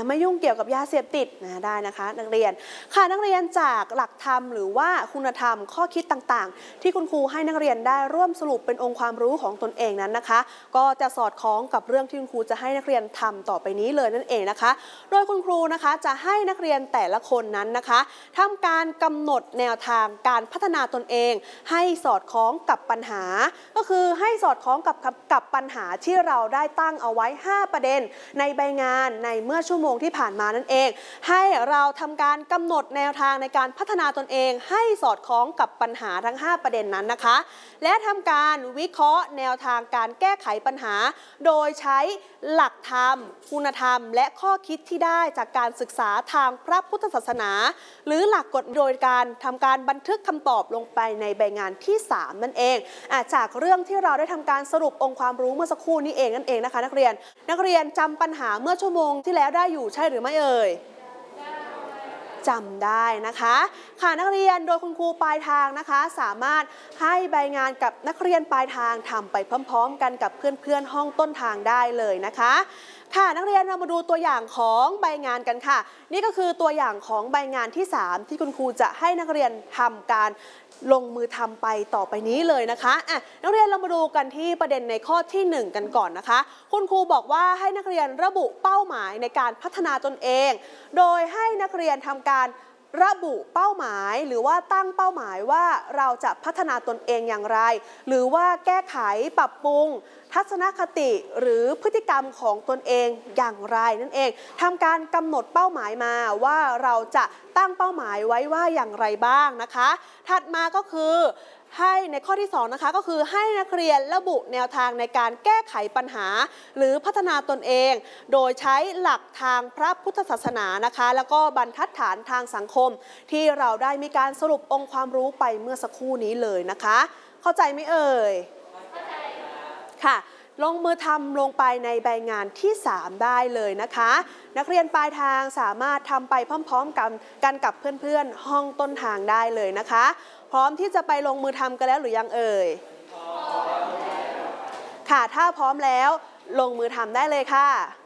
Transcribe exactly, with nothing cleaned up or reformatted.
ไม่ยุ่งเกี่ยวกับยาเสพติดนะได้นะคะนักเรียนค่ะนักเรียนจากหลักธรรมหรือว่าคุณธรรมข้อคิดต่างๆที่คุณครูให้นักเรียนได้ร่วมสรุปเป็นองค์ความรู้ของตนเองนั้นนะคะก็จะสอดคล้องกับเรื่องที่คุณครูจะให้นักเรียนทำต่อไปนี้เลยนั่นเองนะคะโดยคุณครูนะคะจะให้นักเรียนแต่ละคนนั้นนะคะทำการกำหนดแนวทางการพัฒนาตนเองให้สอดคล้องกับปัญหาก็คือให้สอดคล้องกับกับปัญหาที่เราได้ตั้งเอาไว้ห้าประเด็นในใบงานในเมื่อชั่วโมงที่ผ่านมานั่นเองให้เราทำการกำหนดแนวทางในการพัฒนาตนเองให้สอดคล้องกับปัญหาทั้งห้าประเด็นนั้นนะคะและทำการวิเคราะห์แนวทางการแก้ไขปัญหาโดยใช้หลักธรรมคุณธรรมและข้อคิดที่ได้จากการศึกษาทางพระพุทธศาสนาหรือหลักกฎโดยการทำการบันทึกคำตอบลงไปในใบงานที่สามนั่นเองจากเรื่องที่เราได้ทำการสรุปองค์ความรู้เมื่อสักครู่นี้เองนั่นเองนะคะนักเรียนนักเรียนจำปัญหาเมื่อชั่วโมงที่แล้วได้อยู่ใช่หรือไม่เอ่ยจำได้นะคะค่ะนักเรียนโดยคุณครูปลายทางนะคะสามารถให้ใบงานกับนักเรียนปลายทางทำไปพร้อมๆกันกับเพื่อนๆห้องต้นทางได้เลยนะคะค่ะนักเรียนเรามาดูตัวอย่างของใบงานกันค่ะนี่ก็คือตัวอย่างของใบงานที่สามที่คุณครูจะให้นักเรียนทำการลงมือทำไปต่อไปนี้เลยนะคะอ่ะนักเรียนเรามาดูกันที่ประเด็นในข้อที่หนึ่งกันก่อนนะคะคุณครูบอกว่าให้นักเรียนระบุเป้าหมายในการพัฒนาตนเองโดยให้นักเรียนทำการระบุเป้าหมายหรือว่าตั้งเป้าหมายว่าเราจะพัฒนาตนเองอย่างไรหรือว่าแก้ไขปรับปรุงทัศนคติหรือพฤติกรรมของตนเองอย่างไรนั่นเองทำการกำหนดเป้าหมายมาว่าเราจะตั้งเป้าหมายไว้ว่าอย่างไรบ้างนะคะถัดมาก็คือให้ในข้อที่สองนะคะก็คือให้นักเรียนระบุแนวทางในการแก้ไขปัญหาหรือพัฒนาตนเองโดยใช้หลักทางพระพุทธศาสนานะคะแล้วก็บรรทัดฐานทางสังคมที่เราได้มีการสรุปองค์ความรู้ไปเมื่อสักครู่นี้เลยนะคะเข้าใจไหมเอ่ยเข้าใจค่ะลงมือทำลงไปในใบงานที่สามได้เลยนะคะนักเรียนปลายทางสามารถทำไปพร้อมๆกันกันกับเพื่อนๆห้องต้นทางได้เลยนะคะพร้อมที่จะไปลงมือทำกันแล้วหรือยังเอ่ยพร้อมแล้วค่ะถ้าพร้อมแล้วลงมือทำได้เลยค่ะ